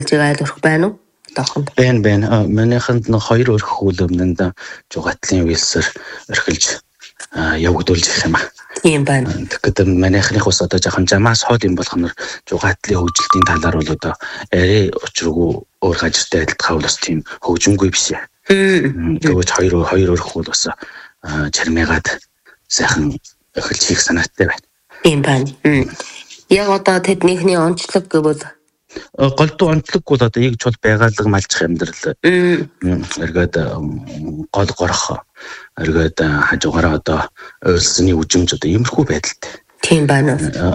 айлгах байна уу? Одоохон. Бэн. Манайханд нэг 2 өрх үйл өмнөнд жугатлын үйлсээр орхилж явагдуулж их юм аа. Тийм байна. Тэгэхээр манайхных ус одоо жоохон жамаас хол юм болох нь жугатлын хөгжилтийн талаар бол одоо арай учиргүй өөр газартай адилхан бас тийм хөгжимгүй биш. Тэгвэл 2 өрх үйл бас чармигаад сайхан орхилж хийх санаатай байна. Тийм байна. Яг одоо тэднийхний онцлог гэвэл голдуу онцлог бол одоо ийг чул байгаалга малчих амьдрал. Эргээд гол горох эргээд хажуугаараа одоо ойлсны үжимж одоо иймэрхүү байдалтай. Тийм байна.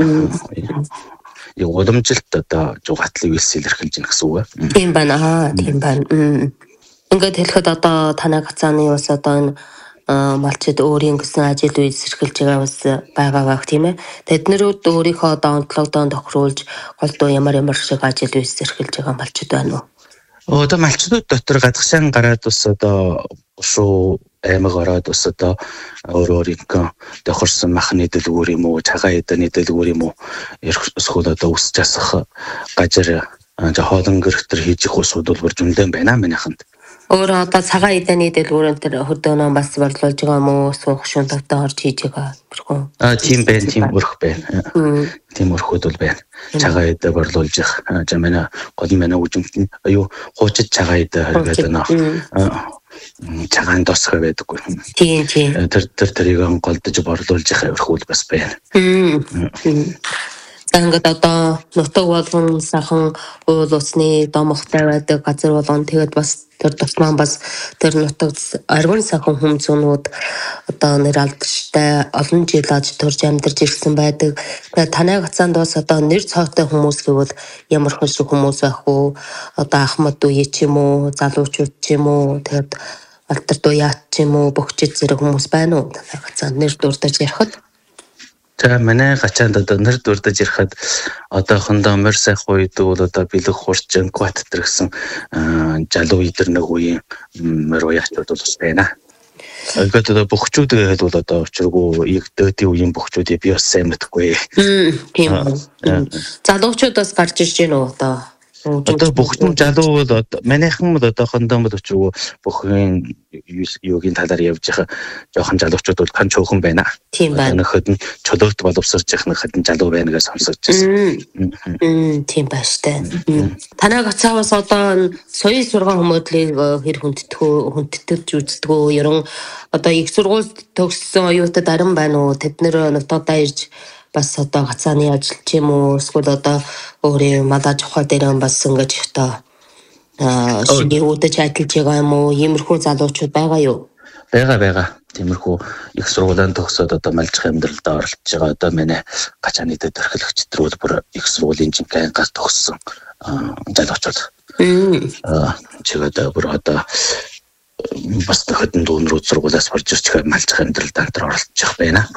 Яг уламжилт одоо жугатлын үйлсэл эрхэлж ийн гэсэн үг. Тийм байна. Тийм байна. Ингээд хэлэхэд одоо танай гацааны бас одоо малчид өөрийн гэсэн ажил үйлс эрхэлж байгаа бас байгаа байх тийм ээ. Тэднэрүүд өөрийнхөө одоо онцлогдоо тохируулж голдуу ямар шиг ажил үйлс эрхэлж байгаа малчид байна уу? Одоо малчдууд дотор гадагшаан гараад бас одоо шуу аймаг ороод бас одоо өөрийнхөө тохирсон махны дэлгүүр юм уу, цагаан эдэний дэлгүүр юм уу эсвэл одоо үс жасах газар хоолон гэрхтэр хийж их усуд бол бүржүндэн байна манайханд. Өөр одоо цагаан эдэний дэлгүүрэн тэр хөдөөнөө бас борлуулж байгаа юм уу? Суух шун тавтаа орж хийж байгаа гэрхүү. Тийм байна, тийм өрх байна. Тийм өрхүүд бол байна. Цагаан эдэ борлуулж их. Манай үжимт нь хуучид цагаан эдэ харгаад байна. Цагаан досгоо байдаггүй. Тийм. Тэр голдож борлуулж их өрхүүд бас байна. Ингээд одоо нутаг болгон сайхан уул усны домогтой байдаг газар болгон тэгээд бас тэр тусмаа бас тэр нутагт арван сайхан хүмцүүнүүд одоо нэр алдартай олон жил аж төрж амьдарч ирсэн байдаг. Тэгээд танай гацаанд бас одоо нэр цоотой хүмүүс гэвэл ямар шиг хүмүүс байх вэ? Одоо ахмад үе ч юм уу, залуучууд ч юм уу, тэгээд алдар дуяат ч юм уу, бөхчид зэрэг хүмүүс байна уу? Танай гацаанд нэр дурдаж ярихад За манай гачаанд одоо нэр дурдаж ирэхэд одоохондоо морь сайхан үед бол одоо бэлэг хурчин кват гэсэн жалуу идэр нэг үеийн морь уяачуд бол байна. Ингээд одоо бөхчүүд гэхэд бол одоо учиргүй их дэдийн үеийн бөхчүүдийг би бас сайн мэдхгүй. Тийм. Залуучууд бас гарч ирж гэнэ үү одоо? Одоо бөхчүүд залуу бол манайхан бол одоохондоо бол учиргүй бүхэн юугийн талаар явж байгаа жоохон залуучууд бол хан чөөхөн байна. Тийм байна. Нөхөд нь чөлөөт боловсрж явах нөхөд нь залуу байна гэж сонсож байсан. Тийм байна штэ. Танай гацаавас одоо соёл сургаан хүмүүдлийг хэр хүндэтгэж үздэгөө ерөн одоо их сургууль төгссөн оюутад арин байна уу? Тэд нэр нутагтаа ирж бас одоо гацааны ажил ч юм уу эсвэл одоо өөрийн малаж ухаал дээр бас ингэж одоо шинэ үдэж ажиллаж байгаа юм уу? Иймэрхүү залуучууд байгаа юу? Бага. Тиймэрхүү их сургуулийн төгсөөд одоо малжих амьдралд оролцож байгаа одоо манай гачааны дэд орхилогчдрүүд бүр их сургуулийн жинхэнэ ангаас төгссөн залуучууд. Чигээд бүр одоо бас хөдөн дүүнрүүд сургуулиас орж ирж байгаа малжих амьдралд антар оролцож байна.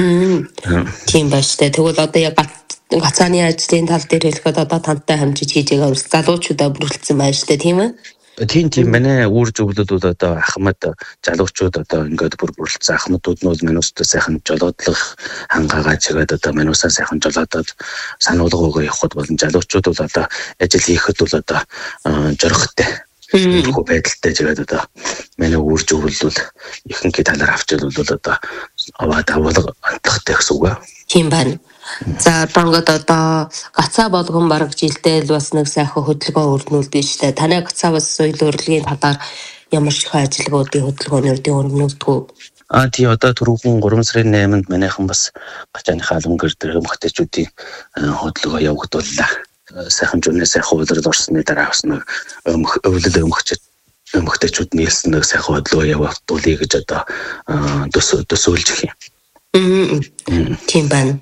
Тийм байна штэ. Тэгвэл одоо яг гацааны ажлын тал дээр хэлэхэд одоо тантай хамжиж хийж байгаа залуучуудаа бүрэлдсэн байна штэ, тийм ээ? Тийм манай үр зөвлөлд бол одоо ахмад залуучууд одоо ингээд бүрэлдсэн ахмадууд нь бол манайстай сайхан жолоодлох хангаагаа чигээд одоо манайсаа сайхан жолоодод сануулгаагаа явахд болон залуучууд бол одоо ажил хийхэд бол одоо жорохтой иймэрхүү байдалтай жигээд одоо манай үр зөвлөл бол ихэнх талаар авч бол одоо аваад авалга онцлогтой гэсэн үг. Тийм байна. За бангад одоо гацаа болгон бараг жилдээ л бас нэг сайхан хөдөлгөөн өрнүүлдэг штэ. Танай гацаа бас соёл урлагийн талаар ямар шиг ажиллагуудын хөдөлгөөнүүдийн өрнүүлдэг. Тий одоо түрүүхэн 3 сарын 8-нд манайхан бас гачааныхаа алангэр дээр эмэгтэйчүүдийн хөдөлгөөн явагдууллаа. Сайхан журнаа сайхан удирдал орсны дараа бас нэг эмэгтэйчүүд нийлсэн нэг сайхан хөдөлгөөн явагдуулъя гэж одоо төсөөлж их юм. Тийм байна.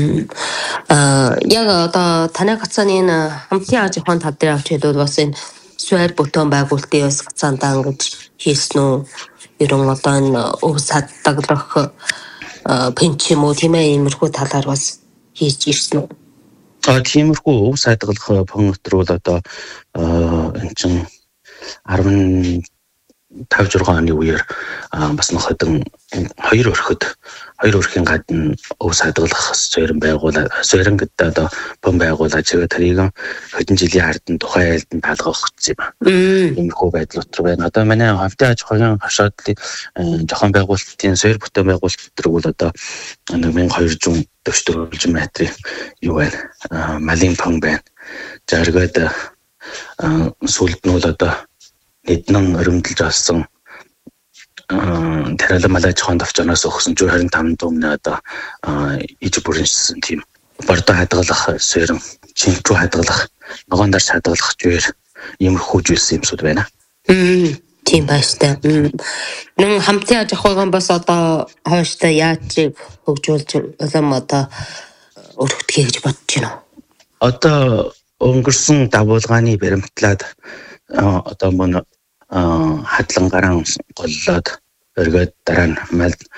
Яг одоо танай гацааны хамтын аж ахуйн тал дээр авч хэлбэл бас энэ суурь бүтээн байгуулалтын бас гацаандаа ингэж хийсэн үү? Ерөн одоо энэ өв саддаглах пенч юм уу тийм ээ иймэрхүү талаар бас хийж ирсэн үү? Тиймэрхүү өв саддаглах пон өтөр бол одоо энэ чинь 5-6 оны үеэр бас нөхөдөн 2 өрхийн гадна өвс хадгалах суурин суурин гэдэг одоо бом байгуулаад тэрийг хэдэн жилийн ард нь тухайн айлд нь даалгах гэсэн юм. Иймэрхүү байдал дотор байна. Одоо манай хамтын аж ахуйн хашаатлын зохион байгуулалтын суурь бүтээн байгуулалт төр бол одоо 1240 метрийн юу байна? Малын пон байна. Заргаад сүлд нь бол одоо эднэн өрөмдөлж олсон тариалан малаж хонд авчнаас өгсөн 25 дүмнээ одоо иж бүрэнсэн тийм бордоо хадгалах суурин чинчүү хадгалах ногоон дарж хадгалах зүгээр иймэрхүү зүйлс юмсууд байна. Тийм байстай. Нэн хамтын аж ахуйн бас одоо хойштой яаж хөгжүүлж улам одоо өргөдгий гэж бодож байна уу? Одоо өнгөрсөн дагуулгааны баримтлаад одоо мөн хадлангараа голлоод өргөд дараа нь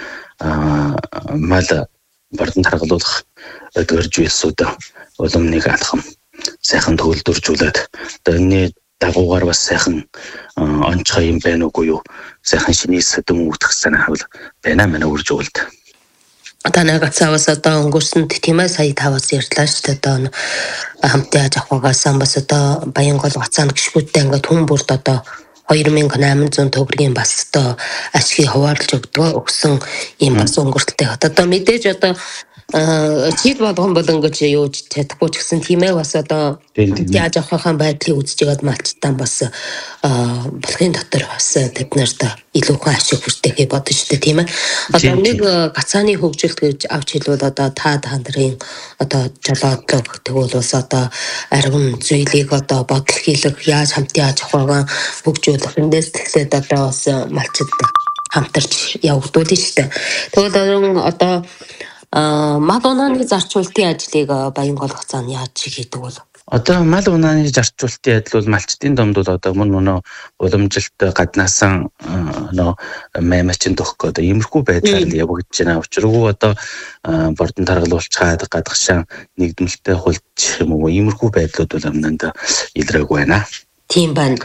мал бордон таргалуулах өдгөр зүйлсүүд улам нэг алхам сайхан төвлөржүүлээд одоо энэ дагуугаар бас сайхан онцгой юм байна уугүй юу? Сайхан шиний сэдвэн үүдэх санаа хавл байна мэн үржүүлд. Танай гацаавас одоо өнгөрсөнд тийм ээ сая таваас ярьлаа шүү дээ. Одоо хамтын аж ахуйгаас бас одоо Баянгол гацаан гişгүүдтэй ингээд хүн бүрд одоо 2800 төгрөгийн бас одоо ашиг хуваарлж өгсөн юм бас өнгөртөлтэй. Одоо мэдээж одоо чид болгон бол ингэж юу чадахгүй ч гэсэн тийм ээ бас одоо яаж авахын байдлыг үзэж байгаад малчтан бас болохын дотор бас тэднэрт илүү хүн ашиг хүртэхээ бодож штэ тийм ээ. Одоо нэг гацааны хөгжилт гэж авч хэлбэл одоо та нарын одоо жолоодлого тэгвэл бас одоо аргун зүйлийг одоо бодол хийлэх яаж хамтын аж ахуйгаа хөгжүүлэх эндээс тэгэхээр одоо бас малчд хамтарч явагдуулна штэ. Тэгвэл одоо мал унааны зарчуултын ажлыг Баянгол гацаан яаж хийдэг бол? Одоо мал унааны зарчуултын ажил бол малчдын домд бол одоо мөн уламжилт гаднаасан маймачин төгөх одоо иймэрхүү байдлаар явагдаж байна. Учиргүй одоо бордон таргалуулчаад гадагшаа нэгдмэлтэй хулчих юм уу иймэрхүү байдлууд бол амнанд илрээг байна. Тийм байна.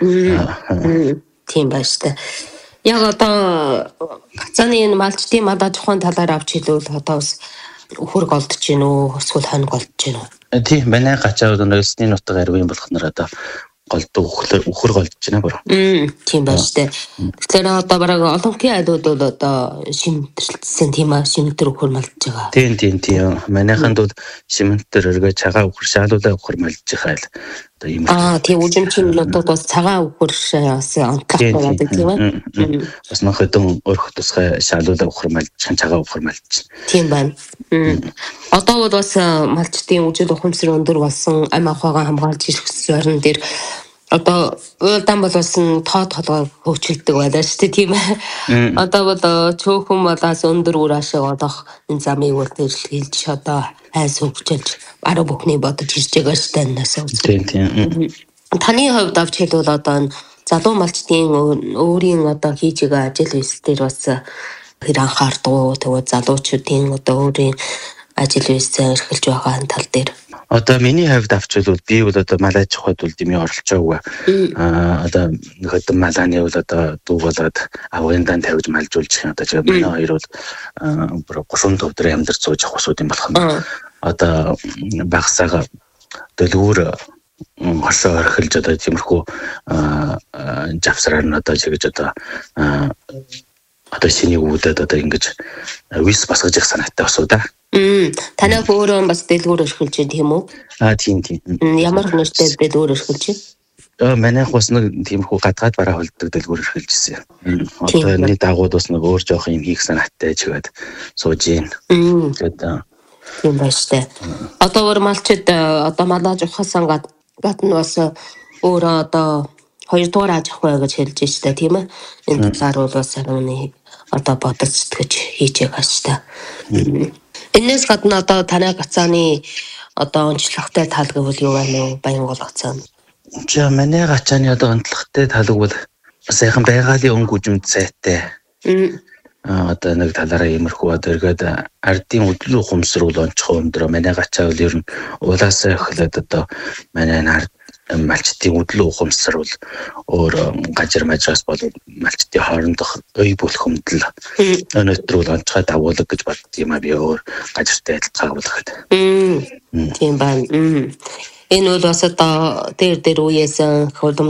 Тийм байна шүү дээ. Яг одоо гацааны энэ малчдын мал аж ахуйн талаар авч хэлвэл одоо бас үхэрг олдож гин үү эсвэл хоног олдож гин үү? Тийм манай гачаад нөөцний нутаг арвын болох нар одоо голдог үхэрг олдож байна бүр. Тийм байна шүү дээ. Тэгэхээр одоо бараг олонхын айлууд бол одоо шимтэрсэн тийм аа шимтэр үхэр малдж байгаа. Тийм. Манайханд бол шимтэр өргөө цагаан үхэр шаалуулаа үхэр малдж байгаа л. Тийм үжимчин нутагт бас цагаан үхэр бас онцлог байдаг тийм ээ. Бас нөхөдөн өрх тусгай шаалуулаа үхэр малдж цагаан үхэр малдж. Тийм байна. Одоо бол бас малчдын үжил ухамсар өндөр болсон амь ахуйгаа хамгаалж ирэх зорин дээр одоо уйлдан бол бас тоо толгой хөгжүүлдэг байлаа шүү дээ тийм ээ. Одоо бол чөөхөн болоос өндөр үр ашиг олох энэ замыг үйлдвэрлэж одоо хайс хөгжүүлж арга бүхний бодож ирж байгаа шүү дээ насаа. Тийм. Таны хувьд авч хэлбэл одоо залуу малчдын өөрийн одоо хийж байгаа ажил үйлс дээр бас хэр анхаардаг. Тэгвэл залуучуудын одоо өөрийн ажил үйлсээ эрхэлж байгаа тал дээр одоо миний хувьд авч хэлбэл би бол одоо мал аж ахуйд бол дэмий оролцоогүй. Одоо нөхөдөн малааны бол одоо дүү болоод авгын дан тавьж малжуулж одоо жишээ манай хоёр бол 30 өдөр амьдарч сууж явах усуд юм болох нь. Одоо багсаага дэлгүүр хошоо орхилж одоо тиймэрхүү завсраар нь одоо жигэж одоо шинийг үүдээд одоо ингэж вис басгаж явах санаатай басуу да. Танай өөрөө бас дэлгүүр орхилж байна тийм үү? Тийм. Ямар нэртэй дэлгүүр орхилж байна? Манайх бас нэг тиймэрхүү гадаад бараа холддог дэлгүүр орхилж ирсэн. Одоо энэ дагууд бас нэг өөр жоох юм хийх санаатай чигээд сууж гин. Тийм байна шүү дээ. Одоо өөр малчид одоо малаж ухаасан гадна бас өөрөө одоо 2 дугаар аж ахуй гэж хэлж штэ тийм ээ. Энэ талаар бол бас санааны одоо бодож сэтгэж хийж байгаа штэ. Энэс гадна одоо танай гацааны одоо онцлогтой тал гэвэл юу байна вэ? Баянгол гацаан. Манай гацааны одоо онцлогтой тал бол сайхан байгалийн өнгө үжимд сайтай. Одоо нэг талаараа иймэрхүү одоо эргээд ардын өдлөө ухамсар бол онцгой өндөр. Манай гацаа бол ер нь улаасаа эхлээд одоо манай малчтын үдлүү ухамсар бол өөр гажир мажраас бол малчтын хоорондох ой бүлхэмдэл өнөөдөр бол онцгой дагуулга гэж бодд юм а би өөр гажиртай адилхан агуулгад. Тийм байна. Энэ бол бас одоо дээр үеэс